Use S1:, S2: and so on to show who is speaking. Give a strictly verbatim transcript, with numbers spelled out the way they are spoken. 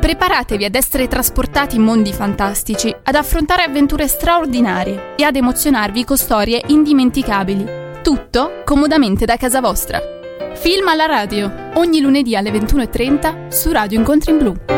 S1: Preparatevi ad essere trasportati in mondi fantastici, ad affrontare avventure straordinarie e ad emozionarvi con storie indimenticabili. Tutto comodamente da casa vostra. Film alla radio, ogni lunedì alle ventuno e trenta su Radio Incontri in Blu.